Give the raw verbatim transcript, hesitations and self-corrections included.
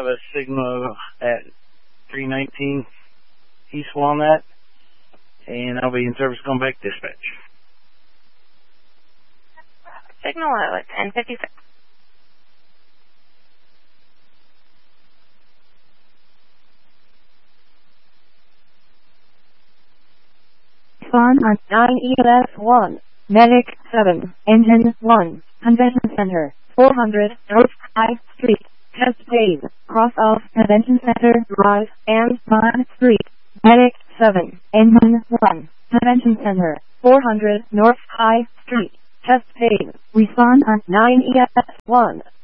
have a signal at three nineteen East Walnut, and I'll be in service going back dispatch. Signal at ten fifty-six. Respond on nine E L S one, Medic seven, Engine one, Convention Center, four hundred North High Street, Test Phase, cross off Convention Center Drive and Vine Street, Medic seven, Engine one, Convention Center, four hundred North High Street, Test Phase. Respond on nine E L S one.